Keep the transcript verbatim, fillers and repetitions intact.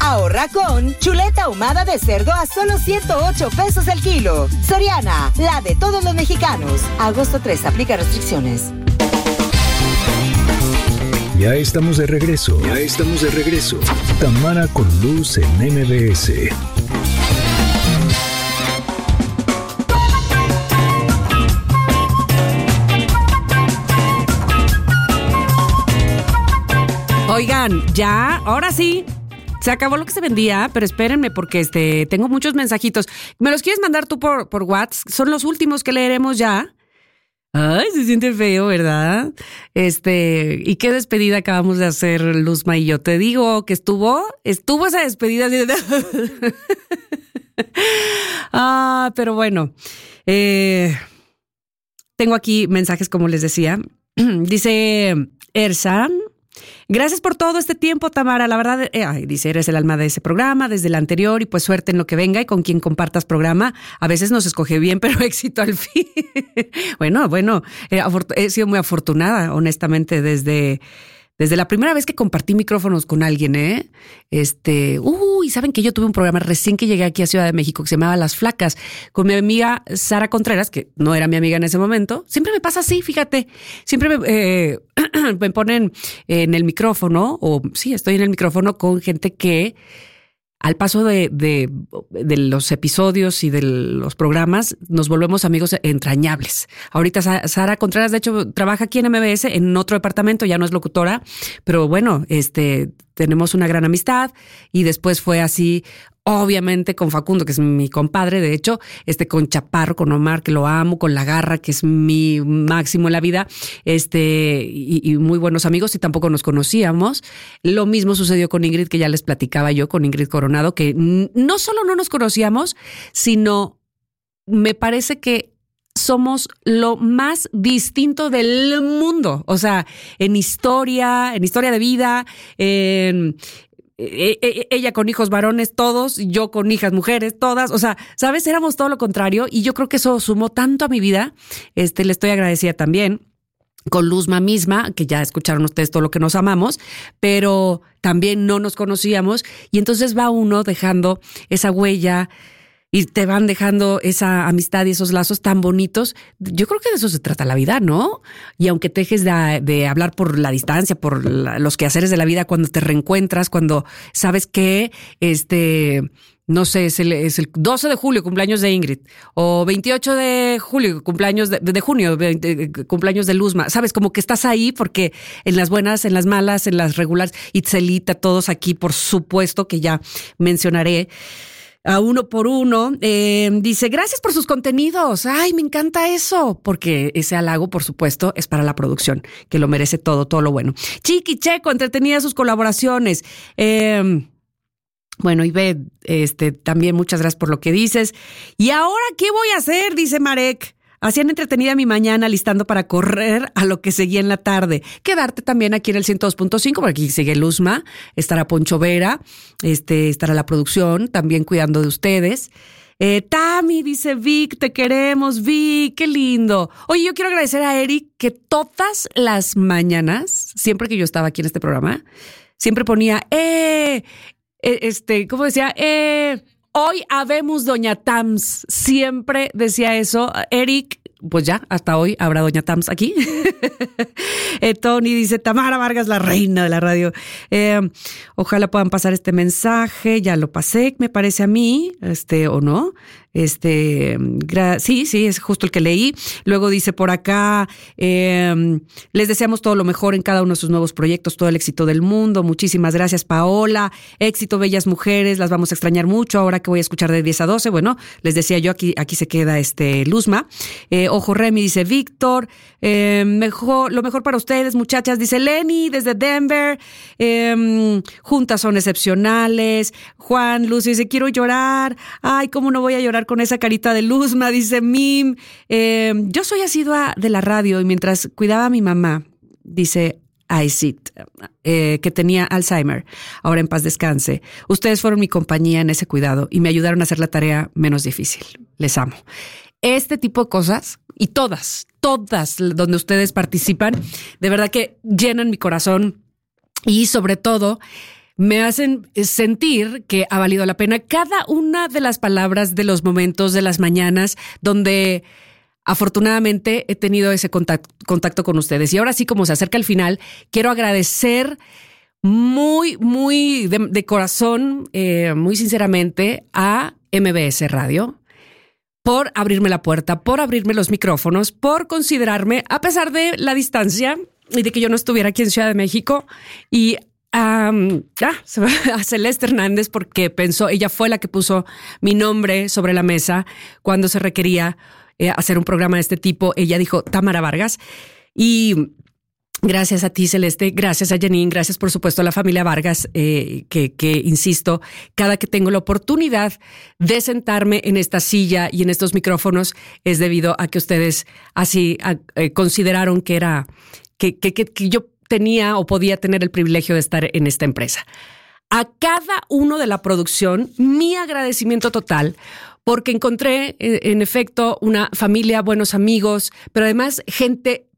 Ahorra con chuleta ahumada de cerdo a solo ciento ocho pesos el kilo. Soriana, la de todos los mexicanos. Agosto tres, aplica restricciones. Ya estamos de regreso. Ya estamos de regreso. Tamara con Luz en M B S. Oigan, ya, ahora sí. Se acabó lo que se vendía, pero espérenme porque este tengo muchos mensajitos. ¿Me los quieres mandar tú por, por WhatsApp? Son los últimos que leeremos ya. Ay, se siente feo, ¿verdad? Este, ¿y qué despedida acabamos de hacer, Luzma y yo? Te digo que estuvo, estuvo esa despedida así de... Ah, pero bueno. Eh, tengo aquí mensajes, como les decía. Dice Ersa... Gracias por todo este tiempo, Tamara. La verdad, eh, ay, dice, eres el alma de ese programa desde el anterior y pues suerte en lo que venga y con quien compartas programa. A veces nos escoge bien, pero éxito al fin. bueno, bueno, eh, he sido muy afortunada, honestamente, desde... Desde la primera vez que compartí micrófonos con alguien, ¿eh? Este, uy, ¿saben que yo tuve un programa recién que llegué aquí a Ciudad de México que se llamaba Las Flacas con mi amiga Sara Contreras, que no era mi amiga en ese momento? Siempre me pasa así, fíjate. Siempre me, eh, me ponen en el micrófono, o sí, estoy en el micrófono con gente que al paso de, de, de los episodios y de los programas nos volvemos amigos entrañables. Ahorita Sara Contreras, de hecho, trabaja aquí en M B S en otro departamento, ya no es locutora, pero bueno, este, tenemos una gran amistad y después fue así, obviamente con Facundo, que es mi compadre, de hecho, este, con Chaparro, con Omar, que lo amo, con La Garra, que es mi máximo en la vida, este, y, y muy buenos amigos, y tampoco nos conocíamos. Lo mismo sucedió con Ingrid, que ya les platicaba yo, con Ingrid Coronado, que no solo no nos conocíamos, sino me parece que somos lo más distinto del mundo. O sea, en historia, en historia de vida, en... ella con hijos varones todos, yo con hijas mujeres todas, o sea, ¿sabes? Éramos todo lo contrario y yo creo que eso sumó tanto a mi vida. Este, le estoy agradecida también con Luzma misma, que ya escucharon ustedes todo lo que nos amamos, pero también no nos conocíamos y entonces va uno dejando esa huella y te van dejando esa amistad y esos lazos tan bonitos. Yo creo que de eso se trata la vida, ¿no? Y aunque te dejes de, de hablar por la distancia, por la, los quehaceres de la vida, cuando te reencuentras, cuando sabes que, este, no sé, es el, es el doce de julio, cumpleaños de Ingrid, o veintiocho de julio, cumpleaños de, de junio, veinte, cumpleaños de Luzma. Sabes, como que estás ahí porque en las buenas, en las malas, en las regulares, Itzelita, todos aquí, por supuesto, que ya mencionaré a uno por uno. Eh, dice, gracias por sus contenidos. Ay, me encanta eso. Porque ese halago, por supuesto, es para la producción, que lo merece todo, todo lo bueno. Chiqui Checo, entretenida sus colaboraciones. Eh, bueno, y ve, este, también muchas gracias por lo que dices. ¿Y ahora qué voy a hacer? Dice Marek. Hacían entretenida mi mañana listando para correr a lo que seguía en la tarde. Quedarte también aquí en el ciento dos punto cinco, porque aquí sigue Luzma, estará Poncho Vera, este, estará la producción, también cuidando de ustedes. Eh, Tami, dice Vic, te queremos, Vic, qué lindo. Oye, yo quiero agradecer a Eric que todas las mañanas, siempre que yo estaba aquí en este programa, siempre ponía, eh, este, ¿cómo decía? Eh... Hoy habemos Doña Tams. Siempre decía eso. Eric, pues ya, hasta hoy habrá Doña Tams aquí. eh, Tony dice, Tamara Vargas, la reina de la radio. Eh, ojalá puedan pasar este mensaje. Ya lo pasé, me parece a mí, este, o no. Este, gra- sí, sí, es justo el que leí. Luego dice por acá, eh, les deseamos todo lo mejor en cada uno de sus nuevos proyectos, todo el éxito del mundo. Muchísimas gracias, Paola. Éxito, bellas mujeres, las vamos a extrañar mucho ahora que voy a escuchar de diez a doce. Bueno, les decía yo, aquí, aquí se queda este Luzma. Eh, Ojo Remy, dice Víctor. Eh, mejor, lo mejor para ustedes, muchachas, dice Lenny desde Denver. Eh, juntas son excepcionales. Juan Luz dice, quiero llorar. Ay, ¿cómo no voy a llorar con esa carita de Luzma? Dice Mim. Eh, yo soy asidua de la radio y mientras cuidaba a mi mamá, dice Aisit, eh, que tenía Alzheimer, ahora en paz descanse, ustedes fueron mi compañía en ese cuidado y me ayudaron a hacer la tarea menos difícil. Les amo. Este tipo de cosas, y todas, todas donde ustedes participan, de verdad que llenan mi corazón y sobre todo me hacen sentir que ha valido la pena cada una de las palabras de los momentos de las mañanas donde afortunadamente he tenido ese contacto, contacto con ustedes. Y ahora sí, como se acerca el final, quiero agradecer muy, muy de, de corazón, eh, muy sinceramente a M B S Radio por abrirme la puerta, por abrirme los micrófonos, por considerarme, a pesar de la distancia y de que yo no estuviera aquí en Ciudad de México, y Um, ah, a Celeste Hernández, porque pensó, ella fue la que puso mi nombre sobre la mesa cuando se requería eh, hacer un programa de este tipo. Ella dijo Tamara Vargas. Y gracias a ti, Celeste, gracias a Janine, gracias por supuesto a la familia Vargas, eh, que, que insisto, cada que tengo la oportunidad de sentarme en esta silla y en estos micrófonos es debido a que ustedes así eh, consideraron que era, que, que, que, que yo tenía o podía tener el privilegio de estar en esta empresa. A cada uno de la producción, mi agradecimiento total, porque encontré, en efecto, una familia, buenos amigos, pero además gente